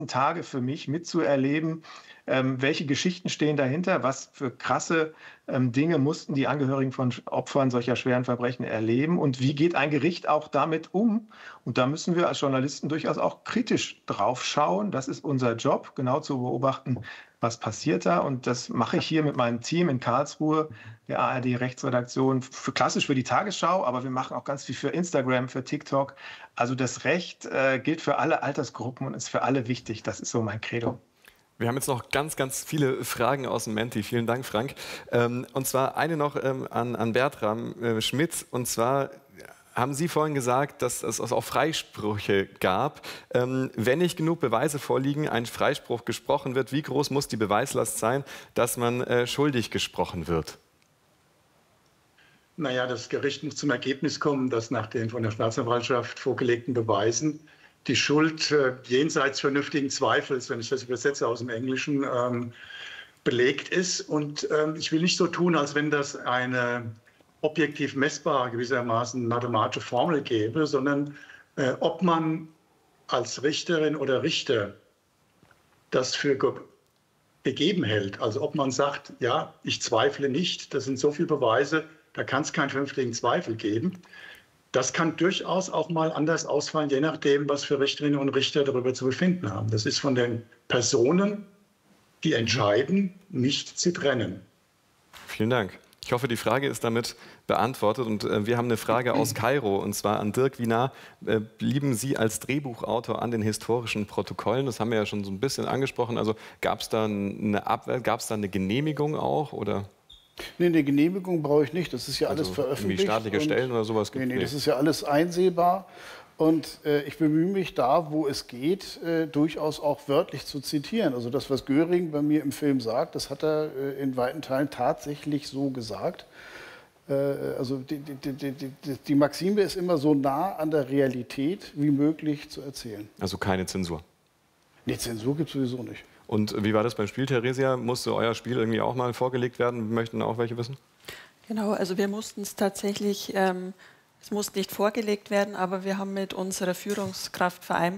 Tage für mich mitzuerleben, welche Geschichten stehen dahinter, was für krasse Dinge mussten die Angehörigen von Opfern solcher schweren Verbrechen erleben und wie geht ein Gericht auch damit um? Und da müssen wir als Journalisten durchaus auch kritisch drauf schauen. Das ist unser Job, genau zu beobachten, was passiert da. Und das mache ich hier mit meinem Team in Karlsruhe, der ARD-Rechtsredaktion, klassisch für die Tagesschau, aber wir machen auch ganz viel für Instagram, für TikTok. Also das Recht gilt für alle Altersgruppen und ist für alle wichtig. Das ist so mein Credo. Wir haben jetzt noch ganz, ganz viele Fragen aus dem Menti. Vielen Dank, Frank. Und zwar eine noch an Bertram Schmidt. Und zwar haben Sie vorhin gesagt, dass es auch Freisprüche gab. Wenn nicht genug Beweise vorliegen, ein Freispruch gesprochen wird, wie groß muss die Beweislast sein, dass man schuldig gesprochen wird? Naja, das Gericht muss zum Ergebnis kommen, dass nach den von der Staatsanwaltschaft vorgelegten Beweisen die Schuld jenseits vernünftigen Zweifels, wenn ich das übersetze aus dem Englischen, belegt ist. Und ich will nicht so tun, als wenn das eine objektiv messbare, gewissermaßen mathematische Formel gäbe, sondern ob man als Richterin oder Richter das für gegeben hält. Also ob man sagt, ja, ich zweifle nicht, das sind so viele Beweise, da kann es keinen vernünftigen Zweifel geben. Das kann durchaus auch mal anders ausfallen, je nachdem, was für Richterinnen und Richter darüber zu befinden haben. Das ist von den Personen, die entscheiden, nicht zu trennen. Vielen Dank. Ich hoffe, die Frage ist damit beantwortet. Und wir haben eine Frage aus Kairo, und zwar an Dirk Wiener. Blieben Sie als Drehbuchautor an den historischen Protokollen? Das haben wir ja schon so ein bisschen angesprochen. Also gab es da eine Abwehr, gab es da eine Genehmigung auch? Oder? Nee, eine Genehmigung brauche ich nicht. Das ist ja alles Also veröffentlicht. Wie staatliche Stellen oder sowas gibt? Nee, das ist ja alles einsehbar. Und ich bemühe mich da, wo es geht, durchaus auch wörtlich zu zitieren. Also das, was Göring bei mir im Film sagt, das hat er in weiten Teilen tatsächlich so gesagt. Also die Maxime ist immer so nah an der Realität wie möglich zu erzählen. Also keine Zensur? Nee, Zensur gibt es sowieso nicht. Und wie war das beim Spiel, Theresia? Musste euer Spiel irgendwie auch mal vorgelegt werden? Wir möchten auch welche wissen? Genau, also wir mussten es tatsächlich, es musste nicht vorgelegt werden, aber wir haben mit unserer Führungskraft vereinbart,